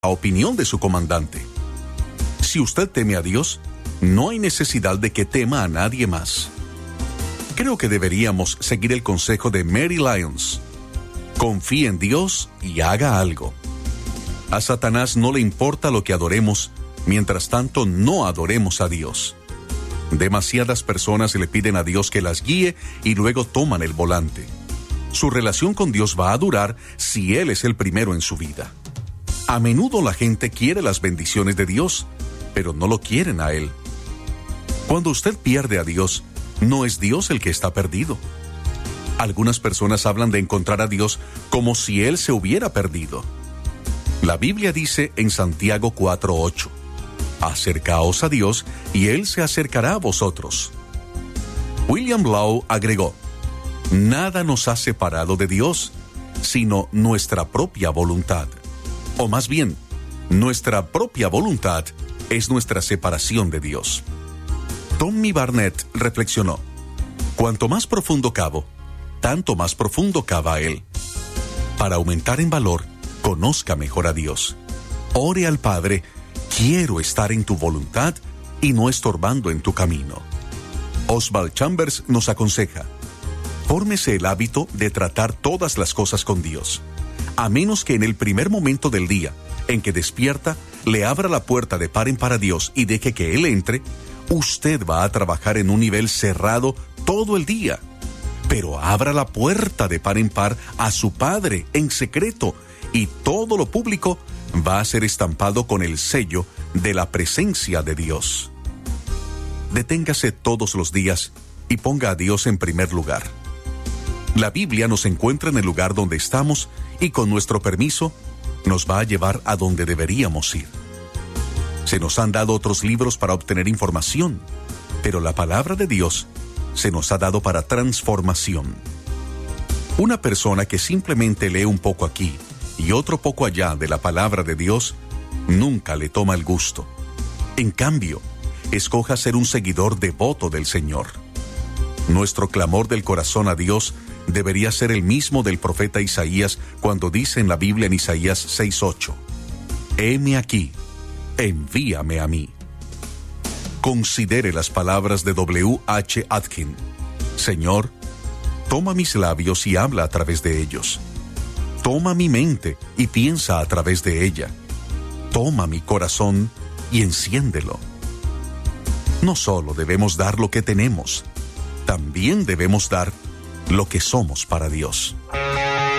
la opinión de su comandante. Si usted teme a Dios, no hay necesidad de que tema a nadie más. Creo que deberíamos seguir el consejo de Mary Lyons. Confíe en Dios y haga algo. A Satanás no le importa lo que adoremos, mientras tanto no adoremos a Dios. Demasiadas personas le piden a Dios que las guíe y luego toman el volante. Su relación con Dios va a durar si Él es el primero en su vida. A menudo la gente quiere las bendiciones de Dios, pero no lo quieren a Él. Cuando usted pierde a Dios, no es Dios el que está perdido. Algunas personas hablan de encontrar a Dios como si Él se hubiera perdido. La Biblia dice en Santiago 4:8, acercaos a Dios y Él se acercará a vosotros. William Law agregó, nada nos ha separado de Dios, sino nuestra propia voluntad. O más bien, nuestra propia voluntad es nuestra separación de Dios. Tommy Barnett reflexionó, cuanto más profundo cavo, tanto más profundo cava Él. Para aumentar en valor, conozca mejor a Dios. Ore al Padre, quiero estar en tu voluntad y no estorbando en tu camino. Oswald Chambers nos aconseja, fórmese el hábito de tratar todas las cosas con Dios, a menos que en el primer momento del día en que despierta, le abra la puerta de par en par a Dios y deje que Él entre, usted va a trabajar en un nivel cerrado todo el día. Pero abra la puerta de par en par a su Padre en secreto y todo lo público va a ser estampado con el sello de la presencia de Dios. Deténgase todos los días y ponga a Dios en primer lugar. La Biblia nos encuentra en el lugar donde estamos y con nuestro permiso nos va a llevar a donde deberíamos ir. Se nos han dado otros libros para obtener información, pero la palabra de Dios se nos ha dado para transformación. Una persona que simplemente lee un poco aquí y otro poco allá de la palabra de Dios, nunca le toma el gusto. En cambio, escoja ser un seguidor devoto del Señor. Nuestro clamor del corazón a Dios debería ser el mismo del profeta Isaías cuando dice en la Biblia en Isaías 6:8, heme aquí, envíame a mí. Considere las palabras de W.H. Atkin. Señor, toma mis labios y habla a través de ellos. Toma mi mente y piensa a través de ella. Toma mi corazón y enciéndelo. No solo debemos dar lo que tenemos, también debemos dar lo que somos para Dios.